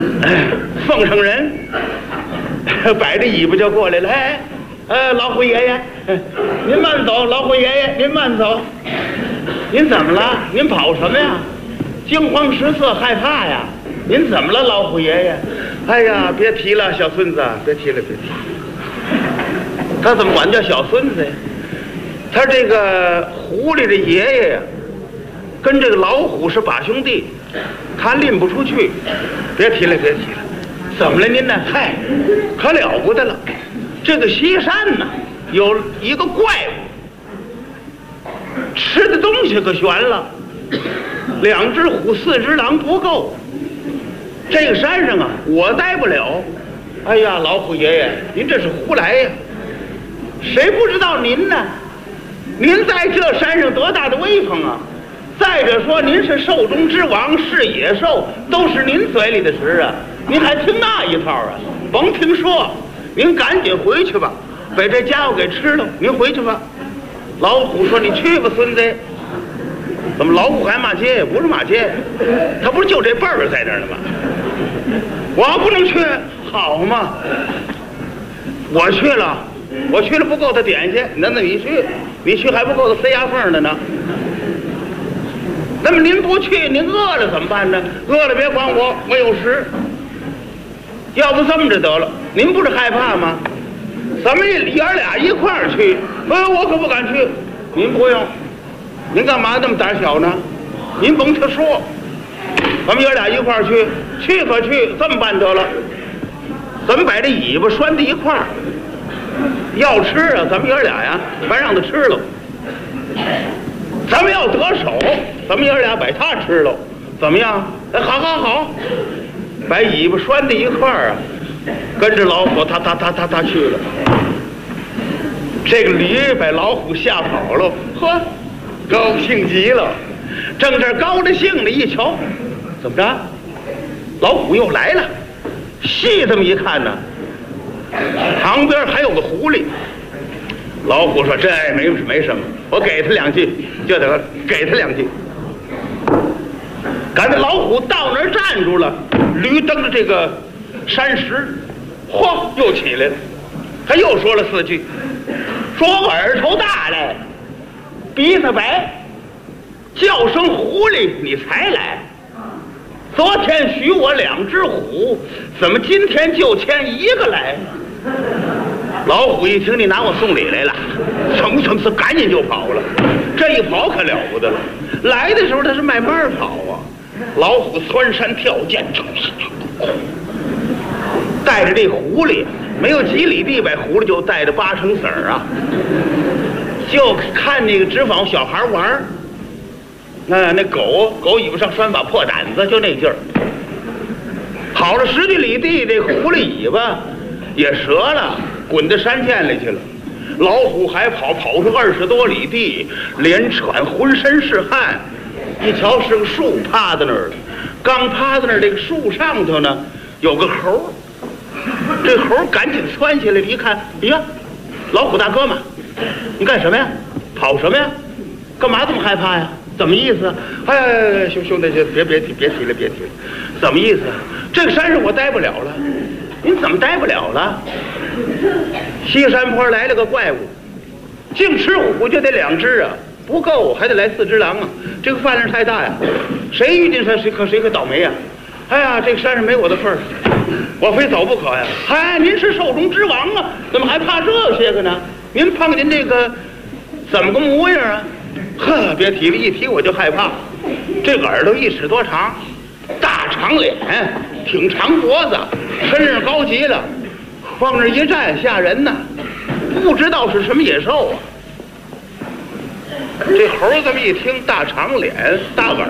奉承人摆着尾巴就过来了。老虎爷爷，您慢走。老虎爷爷，您慢走。您怎么了？您跑什么呀？惊慌失色，害怕呀？您怎么了，老虎爷爷？哎呀，别提了，小孙子，别提了，别提了。他怎么管叫小孙子呀？他这个狐狸的爷爷呀，跟这个老虎是把兄弟，他拎不出去。别提了，别提了。怎么了您呢？嗨，可了不得了。这个西山呢，有一个怪物，吃的东西可悬了。2只虎，4只狼不够。这个山上啊，我待不了。哎呀，老虎爷爷，您这是胡来呀！谁不知道您呢？您在这山上多大的威风啊！再者说，您是兽中之王，是野兽，都是您嘴里的食啊！您还听那一套啊？甭听说，您赶紧回去吧，把这家伙给吃了。您回去吧。老虎说：“你去吧，孙子。”怎么老虎还骂街？不是骂街，他不是就这辈儿在那儿呢吗？我不能去，好嘛！我去了不够他点心，那你去还不够他塞牙缝的呢。那么您不去，您饿了怎么办呢？饿了别管我，我有食。要不这么着得了，您不是害怕吗？咱们爷俩一块儿去。我可不敢去。您不用，您干嘛那么胆小呢？您甭他说，咱们爷俩一块儿去，去可去。这么办得了，咱们把这尾巴拴在一块儿。要吃啊，咱们爷俩呀，全让他吃了。咱们要得手，咱们爷俩把他吃了，怎么样？好，把尾巴拴在一块儿啊，跟着老虎，他去了。这个驴把老虎吓跑了，呵，高兴极了。正这高着兴呢，一瞧，怎么着？老虎又来了。细这么一看呢，旁边还有个狐狸。老虎说：“这没什么，我给他2句就得了，给他2句。”赶着老虎到那儿站住了，驴蹬着这个山石，嚯，又起来了。他又说了4句，说我耳头大嘞，鼻子白，叫声狐狸你才来。昨天许我2只虎，怎么今天就牵1个来？老虎一听你拿我送礼来了，蹭赶紧就跑了。这一跑可了不得了，来的时候他是慢慢跑啊。老虎蹿山跳涧，带着这狐狸，没有几里地，把狐狸就带着8成子啊，就看那个纸坊小孩玩儿。那狗尾巴上拴把破胆子，就那劲儿。跑了10几里地，这狐狸尾巴也折了，滚到山涧里去了。老虎还跑出20多里地，连喘，浑身是汗。一瞧是个树趴在那儿了，刚趴在那儿，这个树上头呢有个猴，这猴赶紧窜下来，一看，哎呀，老虎大哥嘛，你干什么呀？跑什么呀？干嘛这么害怕呀？怎么意思？哎，兄弟，别提了，怎么意思？这个山上我待不了了。您怎么待不了了？西山坡来了个怪物，净吃虎就得2只啊，不够还得来4只狼啊，这个饭量太大呀，谁遇见谁可倒霉呀！哎呀，这个山上没我的份儿，我非走不可呀！哎，您是兽中之王啊，怎么还怕这些个呢？您碰见这个怎么个模样啊？呵，别提了，一提我就害怕。这个耳朵1尺多长，大长脸，挺长脖子，身上高极了，往那一站吓人呐，不知道是什么野兽啊。这猴这么一听，大长脸大耳